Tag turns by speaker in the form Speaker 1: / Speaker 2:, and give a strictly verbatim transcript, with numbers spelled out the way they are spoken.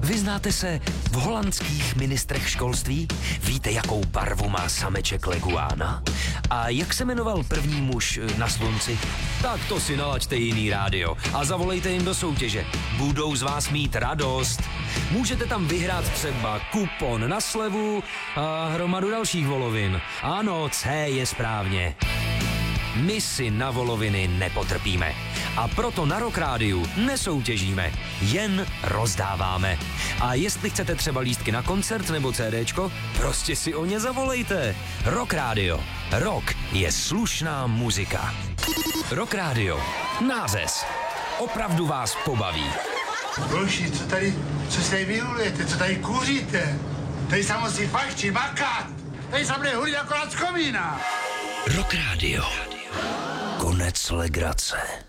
Speaker 1: Vyznáte se v holandských ministrech školství? Víte, jakou barvu má sameček leguána? A jak se jmenoval první muž na slunci? Tak to si nalaďte jiný rádio a zavolejte jim do soutěže. Budou z vás mít radost. Můžete tam vyhrát třeba kupon na slevu a hromadu dalších volovin. Ano, C je správně. My si na voloviny nepotrpíme. A proto na Rock Rádiu nesoutěžíme, jen rozdáváme. A jestli chcete třeba lístky na koncert nebo CDčko, prostě si o ně zavolejte. Rock Radio. Rock je slušná muzika. Rock Radio. Názes. Opravdu vás pobaví.
Speaker 2: Boži, co tady, co se tady vylujete, co tady kouříte? Tady se musí fakt makat. Tady se bude hulit akorát z komína.
Speaker 1: Rock Radio. Konec legrace.